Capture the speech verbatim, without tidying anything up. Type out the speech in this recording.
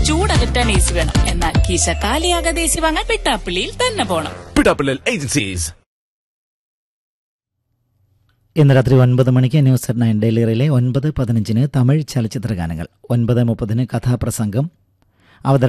ചൂടകറ്റാൻ AC വേണം. എന്നാൽ കീശ കാലിയാകാതെ AC വാങ്ങാൻ പിട്ടാപ്പിള്ളിയിൽ തന്നെ പോണം. പിട്ടാപ്പിള്ളിൽ ഏജൻസീസ്. ഇന്ന് രാത്രി ഒൻപത് മണിക്ക് news at nine daily relay, ഒൻപത് പതിനഞ്ചിന് തമിഴ് ചലച്ചിത്ര ഗാനങ്ങൾ, ഒൻപത് മുപ്പതിന് കഥാപ്രസംഗം. അവതരണം